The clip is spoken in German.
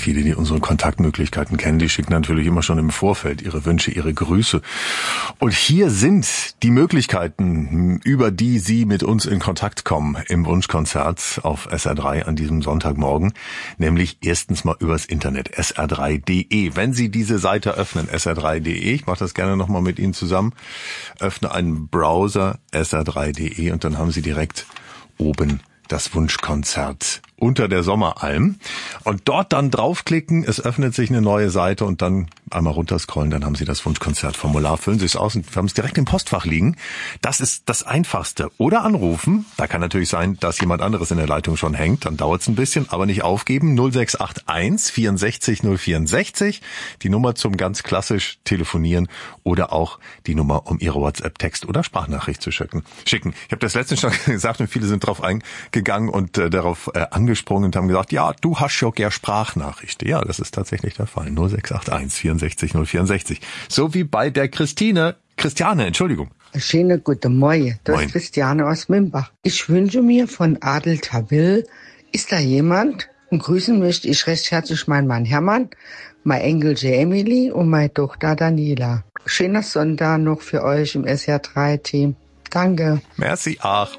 viele, die unsere Kontaktmöglichkeiten kennen, die schicken natürlich immer schon im Vorfeld ihre Wünsche, ihre Grüße. Und hier sind die Möglichkeiten, über die Sie mit uns in Kontakt kommen im Wunschkonzert auf SR3 an diesem Sonntagmorgen. Nämlich erstens mal übers Internet, sr3.de. Wenn Sie diese Seite öffnen, sr3.de, ich mache das gerne nochmal mit Ihnen zusammen, öffne einen Browser, sr3.de, und dann haben Sie direkt oben das Wunschkonzert unter der Sommeralm. Und dort dann draufklicken, es öffnet sich eine neue Seite und dann einmal runterscrollen, dann haben Sie das Wunschkonzertformular, füllen Sie es aus und haben es direkt im Postfach liegen. Das ist das Einfachste. Oder anrufen, da kann natürlich sein, dass jemand anderes in der Leitung schon hängt, dann dauert es ein bisschen, aber nicht aufgeben, 0681 64 064, die Nummer zum ganz klassisch telefonieren oder auch die Nummer, um Ihre WhatsApp-Text oder Sprachnachricht zu schicken. Ich habe das letztens schon gesagt und viele sind drauf eingegangen und darauf angesprungen und haben gesagt, ja, du hast schon gern Sprachnachrichten. Ja, das ist tatsächlich der Fall. 0681 64 064. So wie bei der Christiane, Entschuldigung. Schöne gute Morgen. Das ist Christiane aus Mimbach. Ich wünsche mir von Adel Tawil, ist da jemand? Und grüßen möchte ich recht herzlich meinen Mann Hermann, mein Enkel Emily und meine Tochter Daniela. Schöner Sonntag noch für euch im SR3-Team. Danke. Merci, ach.